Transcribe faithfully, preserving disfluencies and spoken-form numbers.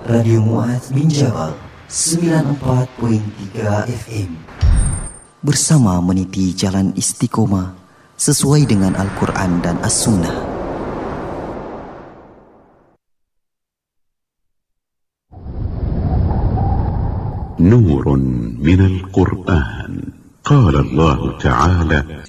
Radio Mu'adz bin Jabal sembilan puluh empat perpuluhan tiga F M. Bersama meniti jalan istiqomah sesuai dengan Al-Quran dan As-Sunnah. نور من القرآن. قال الله تعالى